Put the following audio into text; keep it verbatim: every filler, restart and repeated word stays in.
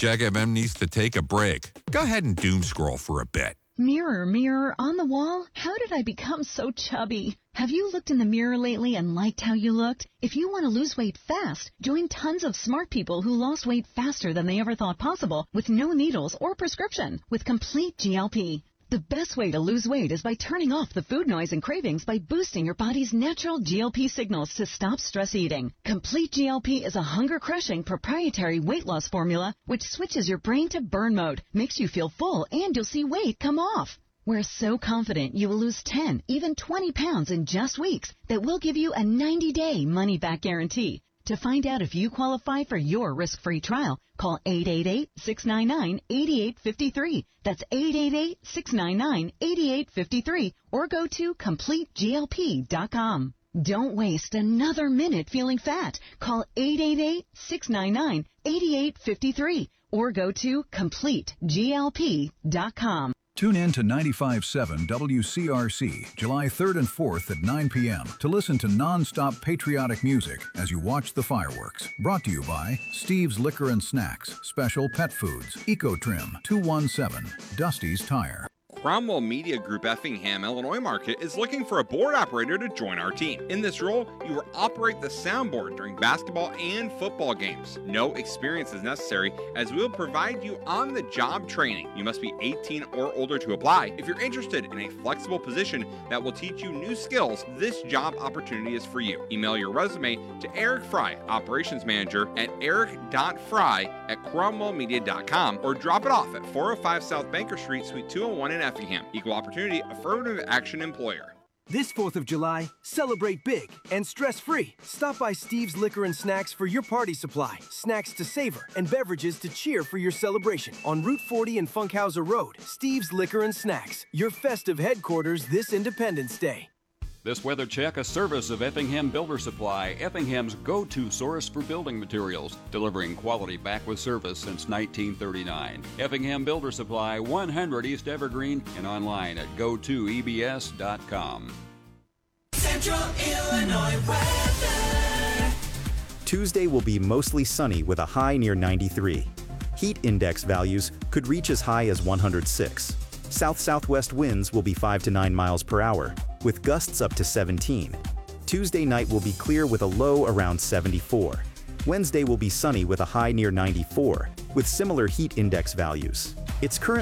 Jack F M needs to take a break. Go ahead and doom scroll for a bit. Mirror, mirror on the wall, how did I become so chubby? Have you looked in the mirror lately and liked how you looked? If you want to lose weight fast, join tons of smart people who lost weight faster than they ever thought possible with no needles or prescription with Complete G L P. The best way to lose weight is by turning off the food noise and cravings by boosting your body's natural G L P signals to stop stress eating. Complete G L P is a hunger-crushing proprietary weight loss formula which switches your brain to burn mode, makes you feel full, and you'll see weight come off. We're so confident you will lose ten, even twenty pounds in just weeks that we'll give you a ninety-day money-back guarantee. To find out if you qualify for your risk-free trial, call eight eight eight, six nine nine, eight eight five three. That's eight eight eight, six nine nine, eight eight five three or go to complete G L P dot com. Don't waste another minute feeling fat. Call eight eight eight, six nine nine, eight eight five three or go to complete G L P dot com. Tune in to ninety-five point seven W C R C, July third and fourth at nine p.m. to listen to non-stop patriotic music as you watch the fireworks. Brought to you by Steve's Liquor and Snacks, Special Pet Foods, Eco-Trim, two one seven, Dusty's Tire. Cromwell Media Group Effingham, Illinois market is looking for a board operator to join our team. In this role, you will operate the soundboard during basketball and football games. No experience is necessary as we will provide you on-the-job training. You must be eighteen or older to apply. If you're interested in a flexible position that will teach you new skills, this job opportunity is for you. Email your resume to Eric Fry, Operations Manager, at eric dot fry at cromwell media dot com or drop it off at four oh five South Banker Street, Suite two oh one in Effingham. Equal Opportunity Affirmative Action Employer. This fourth of July, celebrate big and stress-free. Stop by Steve's Liquor and Snacks for your party supply, snacks to savor, and beverages to cheer for your celebration. On Route forty and Funkhauser Road, Steve's Liquor and Snacks, your festive headquarters this Independence Day. This weather check, a service of Effingham Builder Supply, Effingham's go-to source for building materials, delivering quality back with service since nineteen thirty-nine. Effingham Builder Supply, one hundred East Evergreen, and online at go to E B S dot com. Central Illinois weather. Tuesday will be mostly sunny with a high near ninety-three. Heat index values could reach as high as one hundred six. South-southwest winds will be five to nine miles per hour, with gusts up to seventeen. Tuesday night will be clear with a low around seventy-four. Wednesday will be sunny with a high near ninety-four, with similar heat index values. It's currently